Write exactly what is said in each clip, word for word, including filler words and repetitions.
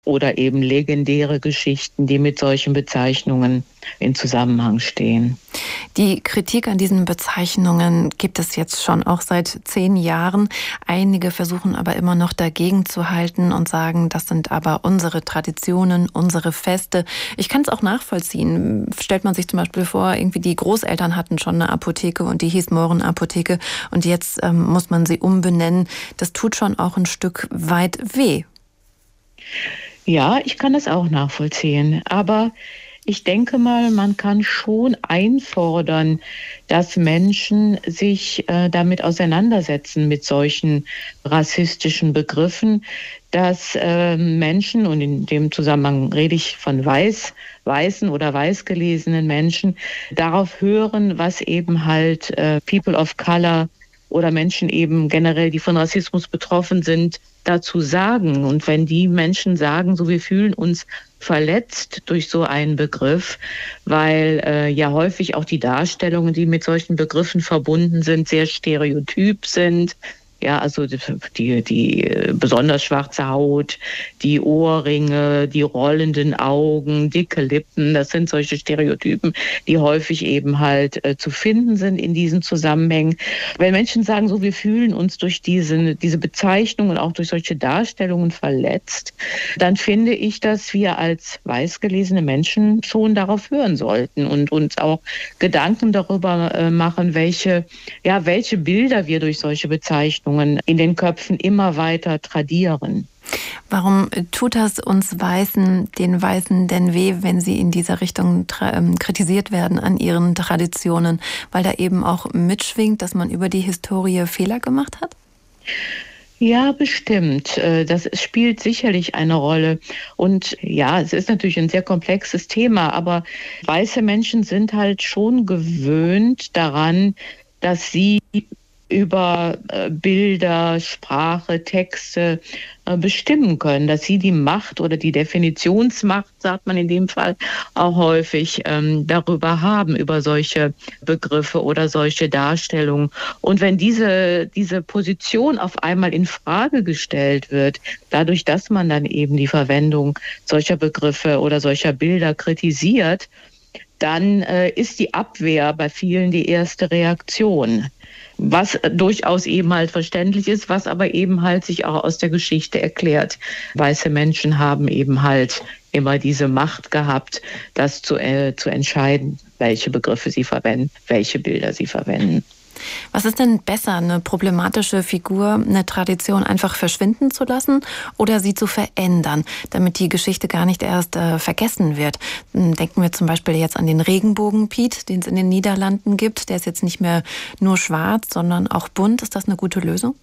oder eben legendäre Geschichten, die mit solchen Bezeichnungen in Zusammenhang stehen. Die Kritik an diesen Bezeichnungen gibt es jetzt schon auch seit zehn Jahren. Einige versuchen aber immer noch dagegen zu halten und sagen, das sind aber unsere Traditionen, unsere Feste. Ich kann es auch nachvollziehen. Stellt man sich zum Beispiel vor, irgendwie die Großeltern hatten schon eine Apotheke und die hieß Mohrenapotheke und jetzt ähm, muss man sie umbenennen. Das tut schon auch ein Stück weit weh. Ja, ich kann das auch nachvollziehen. Aber ich denke mal, man kann schon einfordern, dass Menschen sich äh, damit auseinandersetzen, mit solchen rassistischen Begriffen, dass äh, Menschen, und in dem Zusammenhang rede ich von weiß, weißen oder weißgelesenen Menschen, darauf hören, was eben halt äh, People of Color oder Menschen eben generell, die von Rassismus betroffen sind, dazu sagen. Und wenn die Menschen sagen, so wir fühlen uns verletzt durch so einen Begriff, weil äh, ja häufig auch die Darstellungen, die mit solchen Begriffen verbunden sind, sehr stereotyp sind. Ja, also die, die besonders schwarze Haut, die Ohrringe, die rollenden Augen, dicke Lippen, das sind solche Stereotypen, die häufig eben halt äh, zu finden sind in diesen Zusammenhängen. Wenn Menschen sagen, so wir fühlen uns durch diese, diese Bezeichnungen, auch durch solche Darstellungen verletzt, dann finde ich, dass wir als weißgelesene Menschen schon darauf hören sollten und uns auch Gedanken darüber äh, machen, welche, ja, welche Bilder wir durch solche Bezeichnungen in den Köpfen immer weiter tradieren. Warum tut das uns Weißen, den Weißen denn weh, wenn sie in dieser Richtung tra- kritisiert werden an ihren Traditionen? Weil da eben auch mitschwingt, dass man über die Historie Fehler gemacht hat? Ja, bestimmt. Das spielt sicherlich eine Rolle. Und ja, es ist natürlich ein sehr komplexes Thema, aber weiße Menschen sind halt schon gewöhnt daran, dass sie über äh, Bilder, Sprache, Texte äh, bestimmen können, dass sie die Macht oder die Definitionsmacht, sagt man in dem Fall auch häufig, ähm, darüber haben, über solche Begriffe oder solche Darstellungen. Und wenn diese, diese Position auf einmal in Frage gestellt wird, dadurch, dass man dann eben die Verwendung solcher Begriffe oder solcher Bilder kritisiert, dann äh, ist die Abwehr bei vielen die erste Reaktion. Was durchaus eben halt verständlich ist, was aber eben halt sich auch aus der Geschichte erklärt. Weiße Menschen haben eben halt immer diese Macht gehabt, das zu, äh, zu entscheiden, welche Begriffe sie verwenden, welche Bilder sie verwenden. Was ist denn besser, eine problematische Figur, eine Tradition einfach verschwinden zu lassen oder sie zu verändern, damit die Geschichte gar nicht erst äh, vergessen wird? Denken wir zum Beispiel jetzt an den Regenbogen-Piet, den es in den Niederlanden gibt. Der ist jetzt nicht mehr nur schwarz, sondern auch bunt. Ist das eine gute Lösung?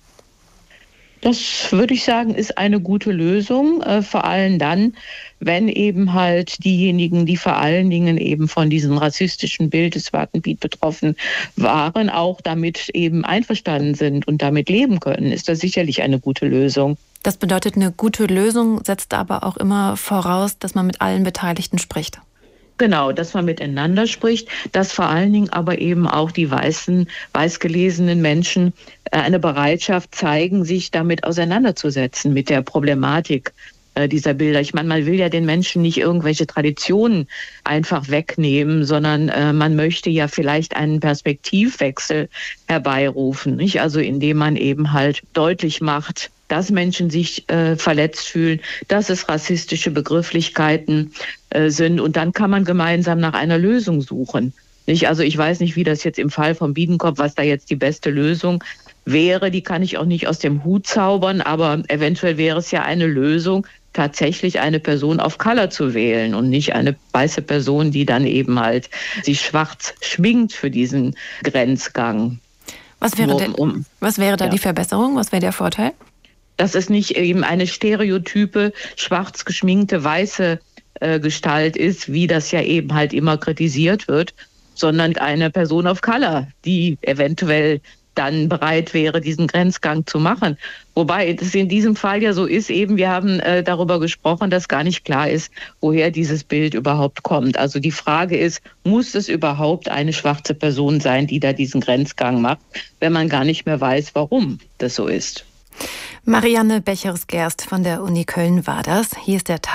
Das würde ich sagen, ist eine gute Lösung, äh, vor allem dann, wenn eben halt diejenigen, die vor allen Dingen eben von diesem rassistischen Bild des Schwarzen Piet betroffen waren, auch damit eben einverstanden sind und damit leben können, ist das sicherlich eine gute Lösung. Das bedeutet, eine gute Lösung setzt aber auch immer voraus, dass man mit allen Beteiligten spricht. Genau, dass man miteinander spricht, dass vor allen Dingen aber eben auch die weißen, weißgelesenen Menschen eine Bereitschaft zeigen, sich damit auseinanderzusetzen, mit der Problematik dieser Bilder. Ich meine, man will ja den Menschen nicht irgendwelche Traditionen einfach wegnehmen, sondern äh, man möchte ja vielleicht einen Perspektivwechsel herbeirufen, nicht? Also indem man eben halt deutlich macht, dass Menschen sich äh, verletzt fühlen, dass es rassistische Begrifflichkeiten äh, sind. Und dann kann man gemeinsam nach einer Lösung suchen. Nicht? Also ich weiß nicht, wie das jetzt im Fall vom Biedenkopf, was da jetzt die beste Lösung wäre. Die kann ich auch nicht aus dem Hut zaubern, aber eventuell wäre es ja eine Lösung, tatsächlich eine Person of Color zu wählen und nicht eine weiße Person, die dann eben halt sich schwarz schminkt für diesen Grenzgang. Was wäre, denn, um, was wäre da ja. die Verbesserung? Was wäre der Vorteil? Dass es nicht eben eine stereotype, schwarz geschminkte, weiße äh, Gestalt ist, wie das ja eben halt immer kritisiert wird, sondern eine Person of Color, die eventuell dann bereit wäre, diesen Grenzgang zu machen. Wobei es in diesem Fall ja so ist, eben wir haben äh, darüber gesprochen, dass gar nicht klar ist, woher dieses Bild überhaupt kommt. Also die Frage ist, muss es überhaupt eine schwarze Person sein, die da diesen Grenzgang macht, wenn man gar nicht mehr weiß, warum das so ist. Marianne Bechers-Gerst von der Uni Köln war das. Hier ist der Tag.